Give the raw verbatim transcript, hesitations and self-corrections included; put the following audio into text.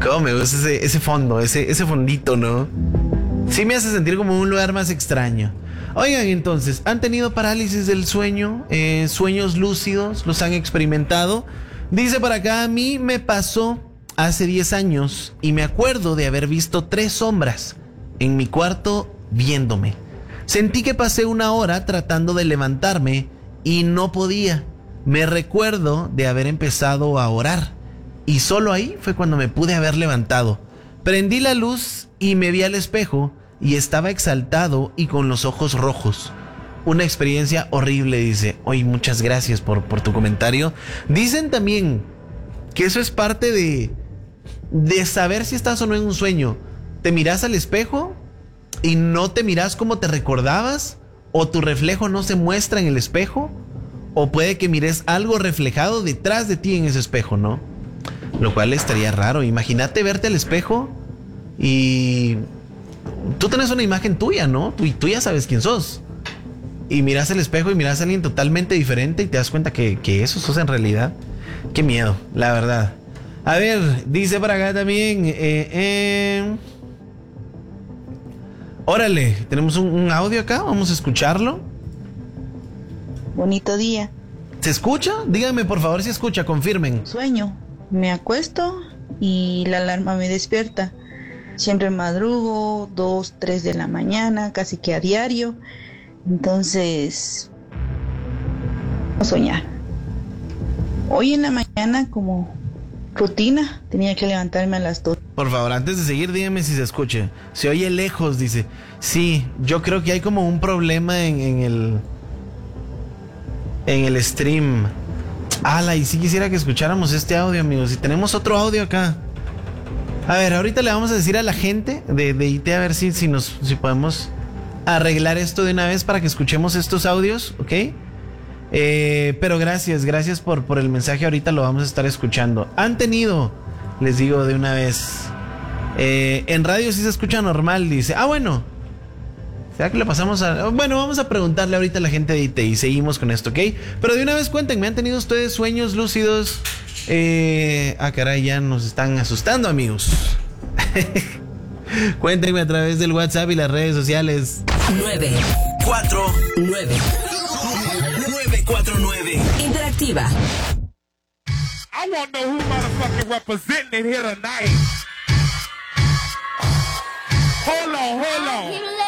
Cómo me gusta ese, ese fondo, ese, ese fondito, ¿no? Sí me hace sentir como un lugar más extraño. Oigan, entonces, ¿han tenido parálisis del sueño? Eh, ¿Sueños lúcidos? ¿Los han experimentado? Dice por acá, a mí me pasó hace diez años y me acuerdo de haber visto tres sombras en mi cuarto viéndome. Sentí que pasé una hora tratando de levantarme y no podía. Me recuerdo de haber empezado a orar y solo ahí fue cuando me pude haber levantado. Prendí la luz y me vi al espejo y estaba exaltado y con los ojos rojos. Una experiencia horrible, dice. Oye, muchas gracias por, por tu comentario. Dicen también que eso es parte de, de saber si estás o no en un sueño. Te miras al espejo y no te miras como te recordabas, o tu reflejo no se muestra en el espejo, o puede que mires algo reflejado detrás de ti en ese espejo, ¿no? Lo cual estaría raro. Imagínate verte al espejo y tú tenés una imagen tuya, ¿no? Tú, tú ya sabes quién sos. Y miras el espejo y miras a alguien totalmente diferente y te das cuenta que, que eso sos en realidad. Qué miedo, la verdad. A ver, dice por acá también. Eh, eh, órale, tenemos un, un audio acá, vamos a escucharlo. Bonito día. ¿Se escucha? Díganme por favor si escucha, confirmen. Sueño, me acuesto y la alarma me despierta. Siempre madrugo, dos, tres de la mañana, casi que a diario. Entonces, no soñar. Hoy en la mañana, como rutina, tenía que levantarme a las dos. Por favor, antes de seguir, díganme si se escucha. Se oye lejos, dice. Sí, yo creo que hay como un problema en, en el... En el stream. Ala, y sí quisiera que escucháramos este audio, amigos. Y tenemos otro audio acá. A ver, ahorita le vamos a decir a la gente de, de I T a ver si, si, nos, si podemos arreglar esto de una vez para que escuchemos estos audios, ¿ok? Eh, pero gracias, gracias por, por el mensaje. Ahorita lo vamos a estar escuchando. Han tenido, les digo de una vez, eh, en radio sí se escucha normal, dice. Ah, bueno, ¿será que le pasamos a...? Bueno, vamos a preguntarle ahorita a la gente de I T y seguimos con esto, ¿ok? Pero de una vez cuéntenme, ¿han tenido ustedes sueños lúcidos? Eh, ah, caray, ya nos están asustando, amigos. Cuéntenme a través del WhatsApp y las redes sociales. nueve cuatro nueve nueve cuatro nueve Interactiva. I want to know who motherfucking representing here tonight. Hold on, hold on.